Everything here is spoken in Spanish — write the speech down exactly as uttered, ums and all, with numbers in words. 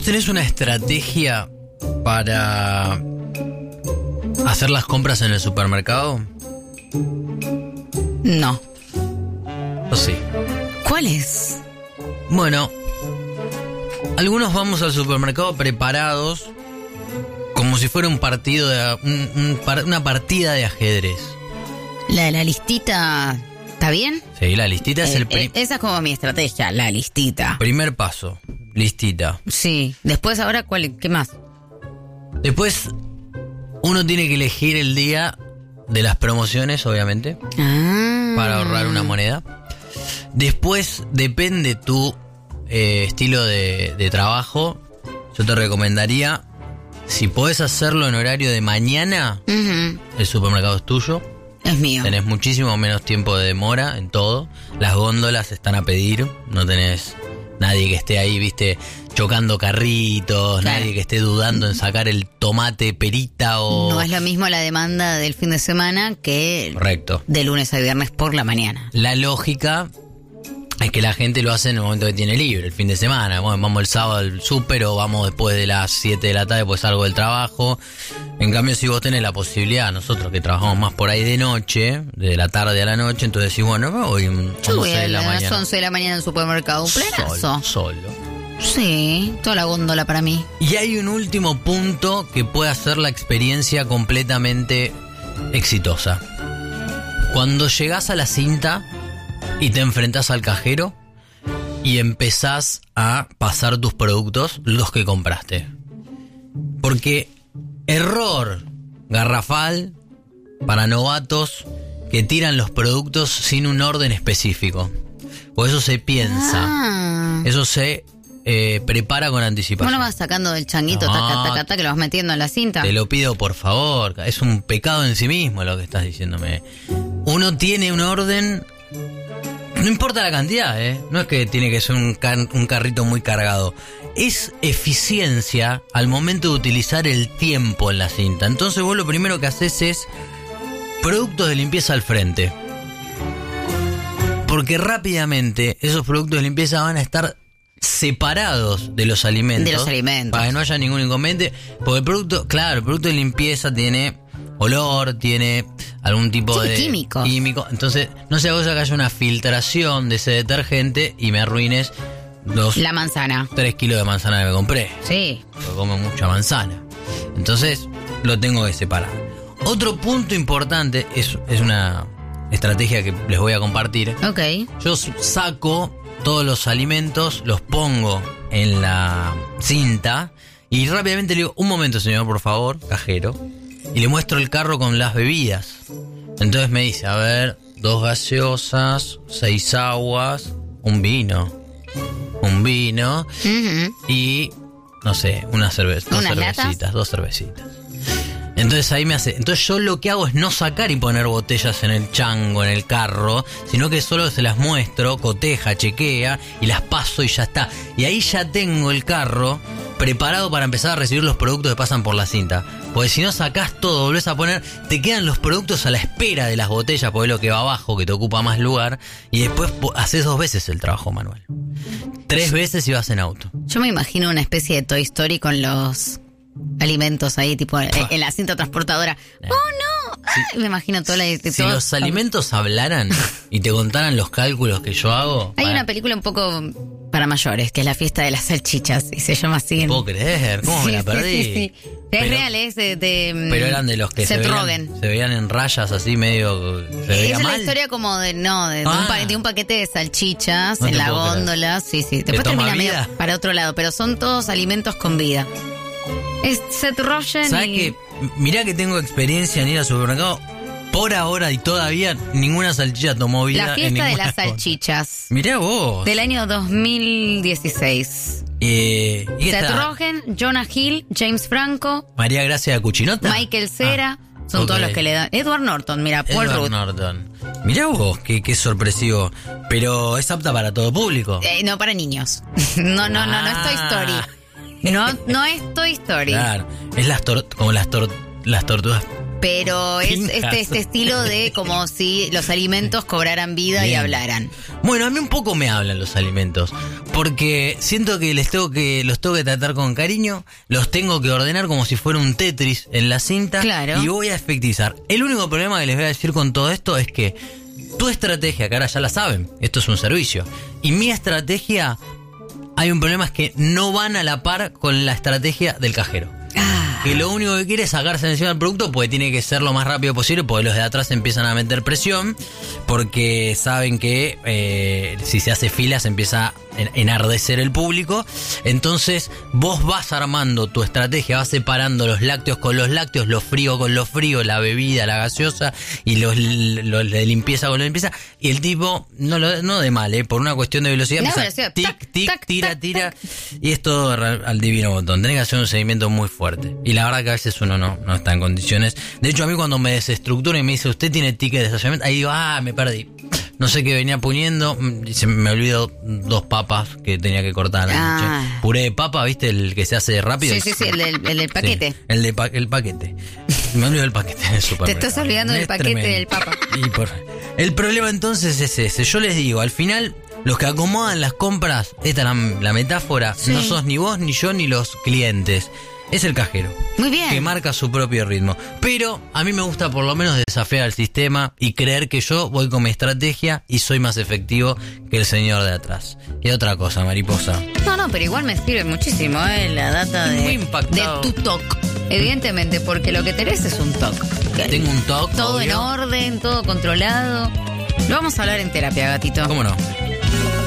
tenés una estrategia para hacer las compras en el supermercado? No. ¿O sí? ¿Cuál es? Bueno, algunos vamos al supermercado preparados como si fuera un partido de un, un, una partida de ajedrez. La de la listita, ¿está bien? Sí, la listita eh, es el pri- eh, esa es como mi estrategia, la listita. Primer paso, listita. Sí. Después ahora, ¿cuál? ¿Qué más? Después uno tiene que elegir el día de las promociones, obviamente, ah. para ahorrar una moneda. Después depende tu eh, estilo de, de trabajo. Yo te recomendaría, si podés hacerlo en horario de mañana, uh-huh. el supermercado es tuyo. Es mío. Tenés muchísimo menos tiempo de demora en todo. Las góndolas están a pedir. No tenés nadie que esté ahí, viste, chocando carritos. Claro. Nadie que esté dudando en sacar el tomate perita o... No es lo mismo la demanda del fin de semana que... Correcto. De lunes a viernes por la mañana. La lógica es que la gente lo hace en el momento que tiene libre, el fin de semana. Bueno, vamos el sábado al súper o vamos después de las siete de la tarde, pues salgo del trabajo. En cambio, si vos tenés la posibilidad, nosotros que trabajamos más por ahí de noche, de la tarde a la noche, entonces decís, bueno, me voy a once de la mañana. A las once de la mañana en el supermercado, un plenazo. Solo, solo. Sí, toda la góndola para mí. Y hay un último punto que puede hacer la experiencia completamente exitosa. Cuando llegás a la cinta y te enfrentás al cajero y empezás a pasar tus productos, los que compraste. Porque error garrafal para novatos que tiran los productos sin un orden específico. Por eso se piensa, ah. eso se eh, prepara con anticipación. ¿Cómo lo vas sacando del changuito, no, taca, taca, taca, que lo vas metiendo en la cinta? Te lo pido por favor, es un pecado en sí mismo lo que estás diciéndome. Uno tiene un orden... No importa la cantidad, ¿eh? No es que tiene que ser un, car- un carrito muy cargado. Es eficiencia al momento de utilizar el tiempo en la cinta. Entonces vos lo primero que haces es productos de limpieza al frente. Porque rápidamente esos productos de limpieza van a estar separados de los alimentos. De los alimentos. Para que no haya ningún inconveniente. Porque el producto, claro, el producto de limpieza tiene... olor, tiene algún tipo sí, de químico. químico. Entonces, no sea cosa que haya una filtración de ese detergente y me arruines los la manzana. tres kilos de manzana que me compré. Sí. Porque como mucha manzana. Entonces, lo tengo que separar. Otro punto importante es, es una estrategia que les voy a compartir. Ok. Yo saco todos los alimentos, los pongo en la cinta y rápidamente le digo, un momento señor, por favor, cajero. Y le muestro el carro con las bebidas. Entonces me dice, a ver, dos gaseosas, seis aguas, un vino. Un vino Uh-huh. y, no sé, una cerveza, dos ¿Unas cervecitas, latas? dos cervecitas. Entonces ahí me hace... Entonces yo lo que hago es no sacar y poner botellas en el chango, en el carro, sino que solo se las muestro, coteja, chequea y las paso y ya está. Y ahí ya tengo el carro preparado para empezar a recibir los productos que pasan por la cinta. Porque si no sacás todo, volvés a poner, te quedan los productos a la espera de las botellas, porque es lo que va abajo, que te ocupa más lugar, y después haces dos veces el trabajo manual. Tres veces si vas en auto. Yo me imagino una especie de Toy Story con los alimentos ahí, tipo en, en la cinta transportadora. ¡Oh, no! Ay, Si, me imagino toda la... si todo, los alimentos hablaran y te contaran los cálculos que yo hago... Hay para, una película un poco para mayores, que es La fiesta de las salchichas, y se llama así. En... ¿Puedo creer? ¿Cómo sí, me la perdí? Sí, sí, sí. Pero, es real, es de... de pero eran de los que se Seth veían, Rogen. se veían en rayas así medio... Se veía Esa es mal. la historia como de, no, de, de Ah. un, pa- de un paquete de salchichas No en te la puedo creer. góndola. Sí, sí. Después toma termina vida? medio para otro lado, pero son todos alimentos con vida. Es Seth Rogen ¿Sabes y... qué? Mirá que tengo experiencia en ir al supermercado. Por ahora y todavía ninguna salchicha tomó vida. La en fiesta de ninguna las góndola. salchichas. Mirá vos. Del año dos mil dieciséis. Eh, ¿y qué Seth está? Rogen, Jonah Hill, James Franco, María Gracia Cuchinota. Michael Cera. Ah, son ok. todos los que le dan. Edward Norton, mira, Paul Edward Rudd. Norton. Mirá vos, qué, qué sorpresivo. Pero es apta para todo público. Eh, no, para niños. no, no, no, no es Toy Ah. Story. No, no es Toy Story. Claro. Es las tor- como las, tor- las tortugas pero es Pinjas. este, este estilo de como si los alimentos cobraran vida Bien. y hablaran. Bueno, a mí un poco me hablan los alimentos, porque siento que les tengo que los tengo que tratar con cariño, los tengo que ordenar como si fuera un Tetris en la cinta, Claro. y voy a efectivizar. El único problema que les voy a decir con todo esto es que tu estrategia, que ahora ya la saben, esto es un servicio, y mi estrategia, hay un problema, es que no van a la par con la estrategia del cajero. Ah, Que lo único que quiere es sacarse encima del producto, porque tiene que ser lo más rápido posible, porque los de atrás empiezan a meter presión, porque saben que eh, si se hace fila se empieza a enardecer el público. Entonces vos vas armando tu estrategia, vas separando los lácteos con los lácteos, los fríos con los fríos, la bebida, la gaseosa, y los, los de limpieza con la limpieza, y el tipo, no, lo, no de mal, eh, por una cuestión de velocidad, La empieza velocidad, tic, tac, tic, tac, tira, tac, tira, y es todo al al divino botón. Tenés que hacer un seguimiento muy fuerte. Y la verdad que a veces uno no, no está en condiciones. De hecho, a mí cuando me desestructura y me dice, usted tiene ticket de estacionamiento, ahí digo, ah, me perdí. No sé qué venía poniendo, y se me olvidó dos papas que tenía que cortar a la Ah. noche. Puré de papa, ¿viste? El que se hace rápido. sí, sí, sí, el del, el del paquete. Sí, el, de pa- el paquete. Me olvidó el paquete en el Te supermercado. estás olvidando del Es paquete tremendo. del papa. Y por- el problema entonces es ese. Yo les digo, al final, los que acomodan las compras, esta es la, la metáfora, Sí. no sos ni vos, ni yo, ni los clientes. Es el cajero. Muy bien. Que marca su propio ritmo. Pero a mí me gusta por lo menos desafiar al sistema y creer que yo voy con mi estrategia y soy más efectivo que el señor de atrás. Y otra cosa, mariposa. No, no, pero igual me sirve muchísimo eh, la data Muy de, impactado. de tu T O C. Evidentemente, porque lo que tenés es un T O C. Tengo un toque. Todo en orden, todo controlado. Lo vamos a hablar en terapia, gatito. ¿Cómo no?